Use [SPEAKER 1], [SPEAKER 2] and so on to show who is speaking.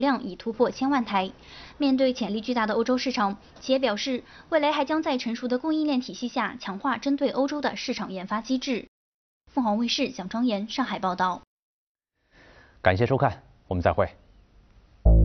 [SPEAKER 1] 量已突破1000万台。面对潜力巨大的欧洲市场，企业表示，未来还将在成熟的供应链体系下强化针对欧洲的市场研发机制。凤凰卫视蒋庄妍上海报道。
[SPEAKER 2] 感谢收看，我们再会。